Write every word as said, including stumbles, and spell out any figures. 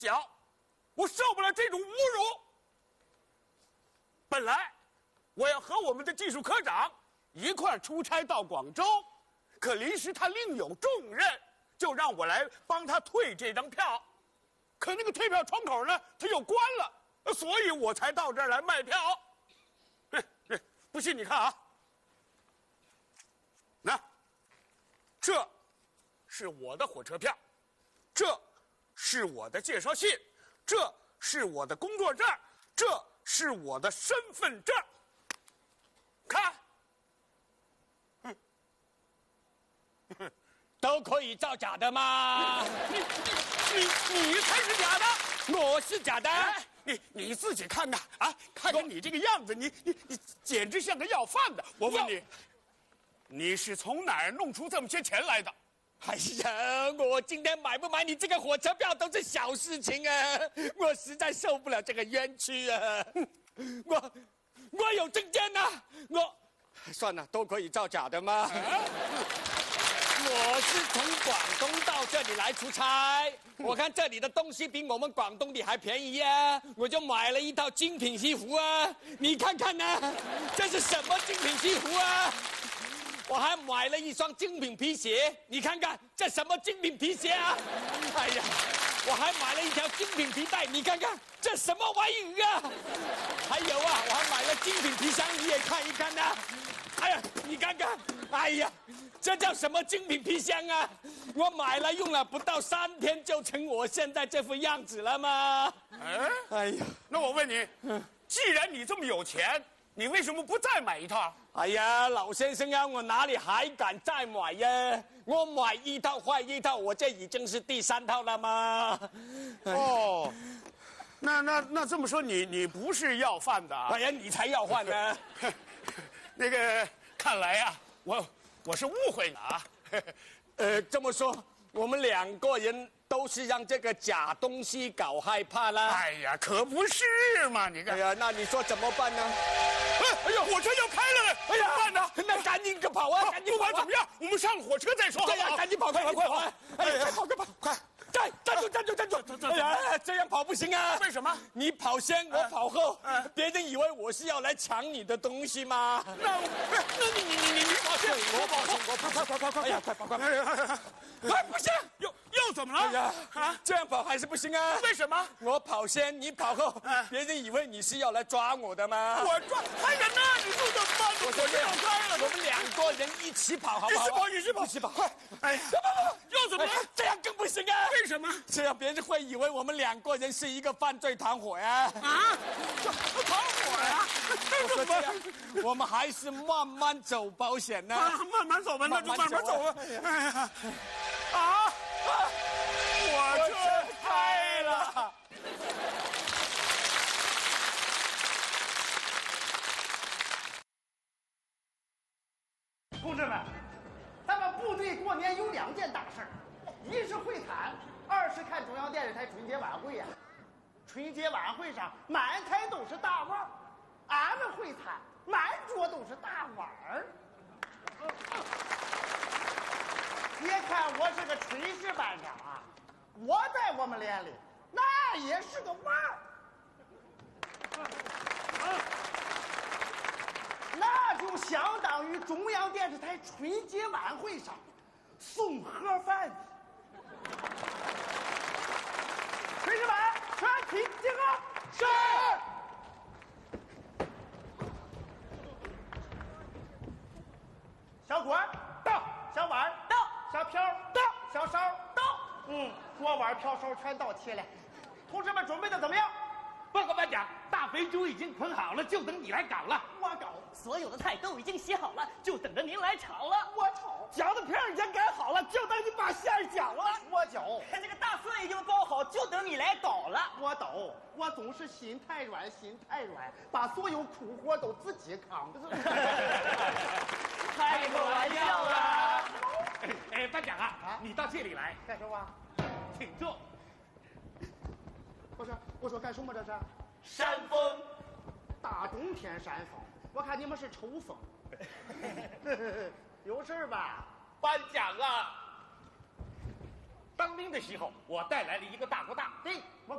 讲，我受不了这种侮辱。本来我要和我们的技术科长一块出差到广州，可临时他另有重任，就让我来帮他退这张票。可那个退票窗口呢，他又关了，所以我才到这儿来卖票。不信你看啊，那这是我的火车票，这是我的介绍信，这是我的工作证，这是我的身份证。看，嗯， 都可以造假的吗？ 你你你才是假的， 我是假的。 哎，你你自己看看啊，看看你这个样子，你你你简直像个要饭的。我问你，你是从哪儿弄出这么些钱来的？ 哎呀，我今天买不买你这个火车票都是小事情啊！我实在受不了这个冤屈啊！我我有证件呐、啊，我算了，都可以造假的吗？啊、我是从广东到这里来出差，我看这里的东西比我们广东的还便宜啊，我就买了一套精品西服啊！你看看呢、啊，这是什么精品西服啊？我还买了一双精品皮鞋，你看看这什么精品皮鞋啊！哎呀，我还买了一条精品皮带，你看看这什么玩意啊！还有啊，我还买了精品皮箱，你也看一看呐、啊！哎呀，你看看，哎呀，这叫什么精品皮箱啊？我买了用了不到三天就成我现在这副样子了吗？ 哎， 哎呀， 那我问你，既然你这么有钱，你为什么不再买一套？ 哎呀，老先生啊，我哪里还敢再买呀？我买一套坏一套，我这已经是第三套了吗？ 哦，那那那这么说，你你不是要饭的啊？ 哎呀，你才要饭呢！ 那个，看来呀、啊，我我是误会了啊。 呃，这么说，我们两个人都是让这个假东西搞害怕了。 哎呀，可不是嘛！你看， 哎呀，那你说怎么办呢？ 哎，哎呀，火车要开了！ 哎呀， 办呢？ 那赶紧个跑啊！赶紧不管怎么样，我们上火车再说。 对呀，赶紧跑，快快快跑！哎呀，快跑快跑， 快！ 站站住站住站住！哎呀，这样跑不行啊！ 为什么？ 你跑先，我跑后，别人以为我是要来抢你的东西吗？ 那那你你你你你跑先， 我跑先，我跑，快快快快！哎呀，快跑快！ 哎呀， 哎，不行， 又又怎么了？ 哎呀， 啊， 这样跑还是不行啊！ 为什么？ 我跑先，你跑后，别人以为你是要来抓我的吗？ 我抓还人呢？你说怎么办？ 我火车要开了， 我们两个人一起跑，好不好？ 一起跑，一起跑， 一起跑！ 快！哎呀，又怎么了？ 这样更不行啊！ 为什么？ 这样别人会以为我们两个人是一个犯罪团伙呀！ 啊，团伙呀！ 我说这样，我们还是慢慢走保险呢。 啊，慢慢走吧，那就慢慢走吧。哎呀，啊，火车开了。 同志们，咱们部队过年有两件大事儿，一是会谈，二是看中央电视台春节晚会呀、啊。春节晚会上满台都是大腕儿，俺们会谈满桌都是大碗儿。别看我是个炊事班长啊，我在我们连里那也是个腕儿。那就相当于中央电视台春节晚会上送盒饭的。炊事班全体集合。是。小锅到，小碗到，小瓢到，小勺到。嗯，锅碗瓢勺全到齐了。同志们准备的怎么样？ 报告班长，大肥猪已经捆好了，就等你来搞了。 我搞， 所有的菜都已经洗好了，就等着您来炒了。 我炒， 饺子皮已经擀好了，就等你把馅儿搅了。 我搅， 这个大蒜已经包好，就等你来捣了。 我捣，我总是心太软，心太软，把所有苦活都自己扛。 开个玩笑啦！ 哎，班长啊， 啊你到这里来， 干什么？ 请坐。 我说，我说干什么这是？ 扇风， 大冬天扇风，我看你们是抽风。有事吧？ 班长啊，当兵的时候我带来了一个大哥大， 对，我